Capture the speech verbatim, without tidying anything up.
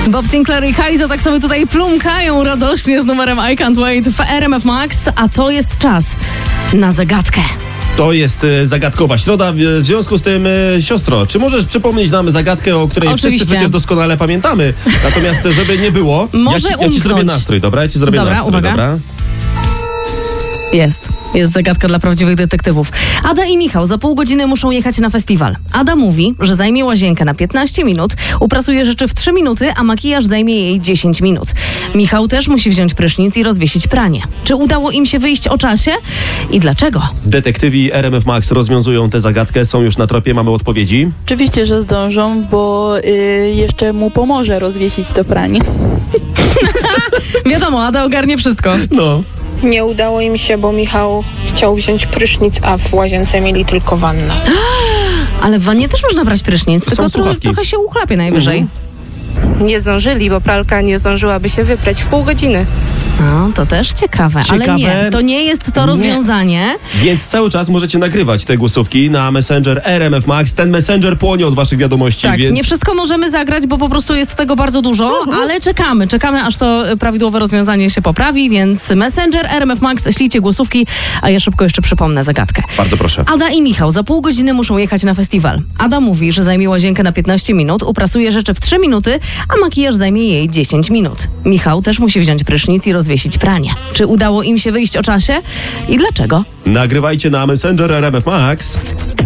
Bob Sinclair i Kaizo tak sobie tutaj plumkają radośnie z numerem I Can't Wait w R M F Max, a to jest czas na zagadkę. To jest e, zagadkowa środa, w związku z tym, e, siostro, czy możesz przypomnieć nam zagadkę, o której Oczywiście. wszyscy przecież doskonale pamiętamy? Natomiast, żeby nie było, Może ja, ci, ja ci zrobię umknąć. nastrój, dobra? Ja ci zrobię Dobra, nastrój, uwaga. dobra? Jest. Jest zagadka dla prawdziwych detektywów. Ada i Michał za pół godziny muszą jechać na festiwal. Ada mówi, że zajmie łazienkę na piętnaście minut, uprasuje rzeczy w trzy minuty, a makijaż zajmie jej dziesięć minut. Michał też musi wziąć prysznic i rozwiesić pranie. Czy udało im się wyjść o czasie? I dlaczego? Detektywi R M F Max rozwiązują tę zagadkę, są już na tropie, mamy odpowiedzi. Oczywiście, że zdążą, bo y, jeszcze mu pomoże rozwiesić to pranie. Wiadomo, Ada ogarnie wszystko. No. Nie udało im się, bo Michał chciał wziąć prysznic, a w łazience mieli tylko wannę. Ale w wannie też można brać prysznic, tylko tro- słuchawki. trochę się uchlapie najwyżej. Nie zdążyli, bo pralka nie zdążyłaby się wyprać w pół godziny. No, to też ciekawe. Ale Ciekawe. nie, to nie jest to rozwiązanie. Więc cały czas możecie nagrywać te głosówki na Messenger R M F Max. Ten Messenger płonie od waszych wiadomości, Tak, więc... nie wszystko możemy zagrać, bo po prostu jest tego bardzo dużo, ale czekamy, czekamy aż to y, prawidłowe rozwiązanie się poprawi, więc Messenger, R M F Max, ślijcie głosówki, a ja szybko jeszcze przypomnę zagadkę. Bardzo proszę. Ada i Michał za pół godziny muszą jechać na festiwal. Ada mówi, że zajmie łazienkę na piętnaście minut, uprasuje rzeczy w trzy minuty, a makijaż zajmie jej dziesięć minut. Michał też musi wziąć prysznic i rozwiesić pranie. Czy udało im się wyjść o czasie? I dlaczego? Nagrywajcie na Messenger R M F Max.